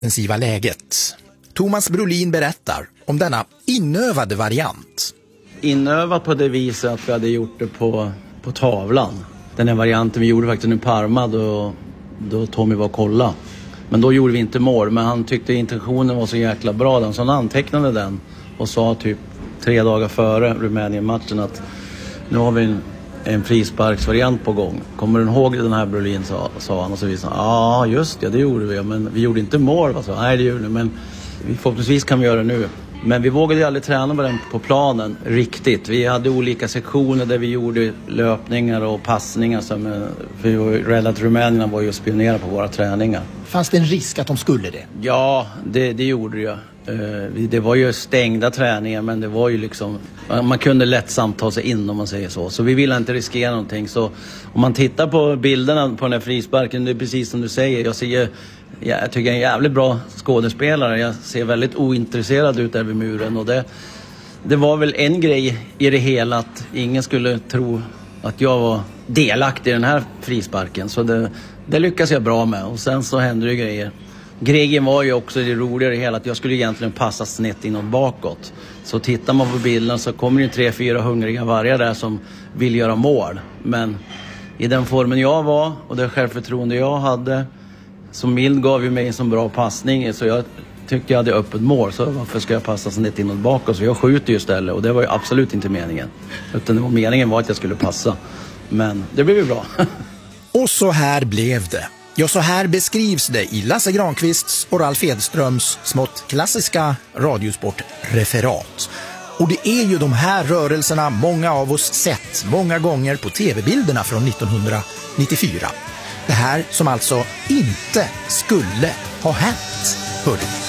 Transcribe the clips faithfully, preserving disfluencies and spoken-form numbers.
intensiva läget. Thomas Brolin berättar om denna inövade variant. Inövat på det viset att vi hade gjort det på, på tavlan. Den här varianten vi gjorde faktiskt i Parma då, då Tommy var och kolla. Men då gjorde vi inte mål, men han tyckte intentionen var så jäkla bra. Så han antecknade den och sa typ tre dagar före Rumänien-matchen att nu har vi en, en frisparksvariant på gång. Kommer du ihåg den här Brolin, sa, sa han. Och så visade han, ja just det, det gjorde vi. Men vi gjorde inte mål. Va? Så, nej det gjorde vi, men vi, förhoppningsvis kan vi göra det nu. Men vi vågade ju aldrig träna med den på planen riktigt. Vi hade olika sektioner där vi gjorde löpningar och passningar. Som, för Red Alert Rumänien var ju att spionera på våra träningar. Fanns det en risk att de skulle det? Ja, det, det gjorde det ju. Det var ju stängda träningar, men det var ju liksom, man kunde lättsamt ta sig in om man säger så. Så vi ville inte riskera någonting. Så om man tittar på bilderna på den här frisparken, det är precis som du säger. Jag ser, jag tycker jag är en jävligt bra skådespelare. Jag ser väldigt ointresserad ut där vid muren. Och det, det var väl en grej i det hela att ingen skulle tro att jag var delaktig i den här frisparken. Så det, det lyckas jag bra med. Och sen så hände det grejer. Grejen var ju också det roligare hela att jag skulle egentligen passa snett inåt bakåt. Så tittar man på bilden så kommer det tre, fyra hungriga vargar där som vill göra mål. Men i den formen jag var och det självförtroende jag hade, så Mild gav ju mig en så bra passning så jag tyckte jag hade öppet mål. Så varför ska jag passa snett inåt bakåt? Så jag skjuter ju istället och det var ju absolut inte meningen. Utan det var meningen var att jag skulle passa. Men det blev ju bra. Och så här blev det. Ja, så här beskrivs det i Lasse Granqvists och Ralf Edströms smått klassiska radiosportreferat. Och det är ju de här rörelserna många av oss sett många gånger på tv-bilderna från nittonhundranittiofyra. Det här som alltså inte skulle ha hänt, hörde ni.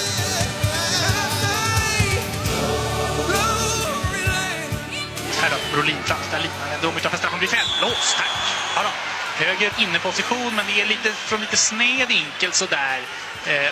Här då, Brolin framställer liknande. Dom utav prestation blir fällås. Tack. Ja då. Höger inneposition, men det är lite från lite sned vinkel sådär. Eh,